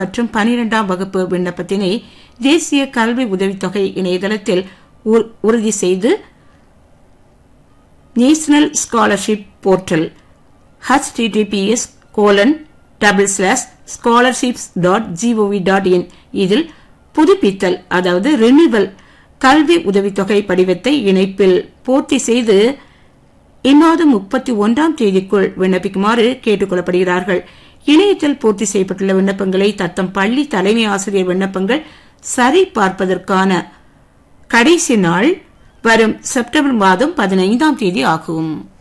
மற்றும் 12ஆம் வகுப்பு விண்ணப்பத்தினை தேசிய கல்வி உதவித்தொகை இணையதளத்தில் உறுதி செய்து நேஷனல் ஸ்காலர்ஷிப் போர்ட்டல் https://scholarships.gov.in இதில் புதுப்பித்தல் அதாவது ரினிவல் கல்வி உதவித்தொகை படிவத்தை இணைப்பில் பூர்த்தி செய்து இம்மாதம் 31ஆம் தேதிக்குள் விண்ணப்பிக்குமாறு கேட்டுக் கொள்ளப்படுகிறார்கள். இணையத்தில் பூர்த்தி செய்யப்பட்டுள்ள விண்ணப்பங்களை தத்தம் பள்ளி தலைமை ஆசிரியர் விண்ணப்பங்கள் சரி பார்ப்பதற்கான கடைசி நாள் வரும் செப்டம்பர் மாதம் 15ஆம் தேதி ஆகும்.